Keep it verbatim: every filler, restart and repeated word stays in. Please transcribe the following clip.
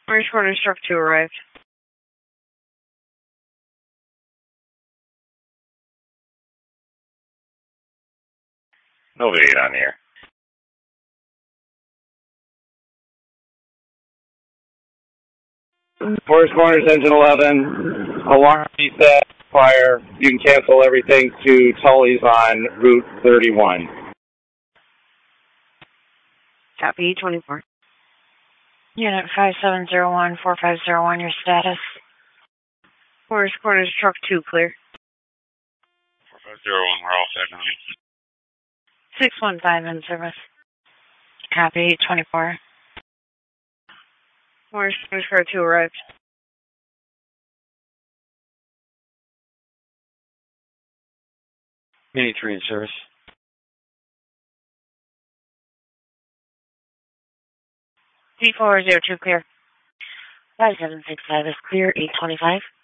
Orange Corner Truck two arrived. Nova eight on the air. Forest Corners, engine eleven. Alarm reset, fire. You can cancel everything to Tully's on Route thirty-one. Copy, twenty-four. Unit five seven zero one four five zero one, your status? Forest Corners Truck two clear. four five zero one, we're all set now. six one five in service. Copy, twenty-four. Forest Corners Car two arrived. Mini three in service. D four zero two clear. five seven six five is clear, eight twenty-five.